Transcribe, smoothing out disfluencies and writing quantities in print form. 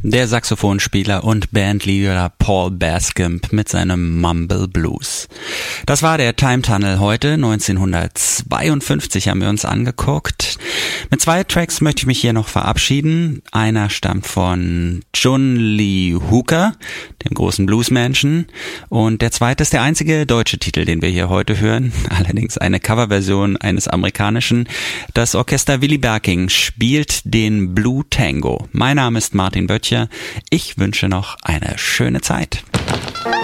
Der Saxophonspieler und Bandleader Paul Bascombe mit seinem Mumble Blues. Das war der Time Tunnel heute, 1952 haben wir uns angeguckt. Mit 2 Tracks möchte ich mich hier noch verabschieden. Einer stammt von John Lee Hooker, dem großen Bluesmenschen, und der zweite ist der einzige deutsche Titel, den wir hier heute hören, allerdings eine Coverversion eines amerikanischen. Das Orchester Willy Berking spielt den Blue Tango. Mein Name ist Martin Böttcher. Ich wünsche noch eine schöne Zeit.